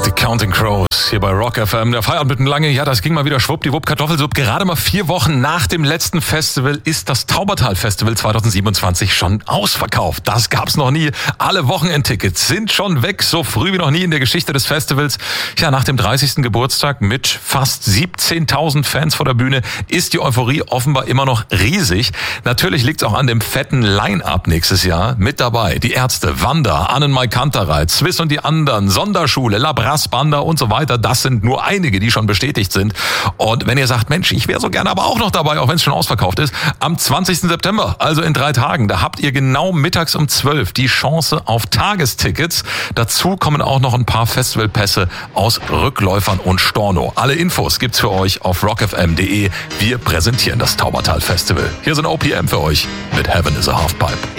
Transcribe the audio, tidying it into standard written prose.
Die Counting Crows hier bei Rock FM. Der Feierabend mit dem Lange, ja, das ging mal wieder schwuppdiwupp, Kartoffelsupp. Gerade mal 4 Wochen nach dem letzten Festival ist das Taubertal-Festival 2027 schon ausverkauft. Das gab's noch nie. Alle Wochenendtickets sind schon weg, so früh wie noch nie in der Geschichte des Festivals. Ja, nach dem 30. Geburtstag mit fast 17.000 Fans vor der Bühne ist die Euphorie offenbar immer noch riesig. Natürlich liegt's auch an dem fetten Line-Up nächstes Jahr. Mit dabei die Ärzte, Wanda, Annenmai Kantereit, Swiss und die anderen, Sonderschule, La Brass Banda und so weiter. Das sind nur einige, die schon bestätigt sind. Und wenn ihr sagt, Mensch, ich wäre so gerne aber auch noch dabei, auch wenn es schon ausverkauft ist, am 20. September, also in 3 Tagen, da habt ihr genau mittags um 12 die Chance auf Tagestickets. Dazu kommen auch noch ein paar Festivalpässe aus Rückläufern und Storno. Alle Infos gibt's für euch auf rockfm.de. Wir präsentieren das Taubertal Festival. Hier sind OPM für euch mit Heaven is a Halfpipe.